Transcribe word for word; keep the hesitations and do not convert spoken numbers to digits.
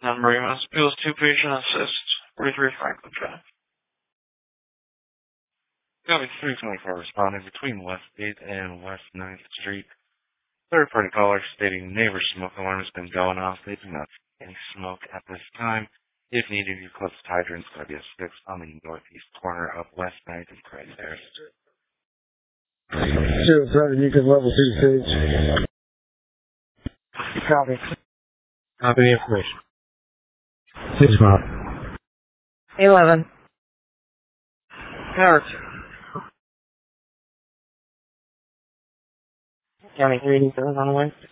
Number you must Bills two patient assist. forty-three Franklin Drive. Copy three twenty-four responding between West eighth and West ninth Street. Third party caller stating neighbor's smoke alarm has been going off. They do not see any smoke at this time. If needed, your closest hydrant is going to be a six on the northeast corner of West ninth and Christ Harris. Zero seven, you can level two stage. Copy. Copy the information. Six mile. eleven. Power. County three eighty-seven on the way.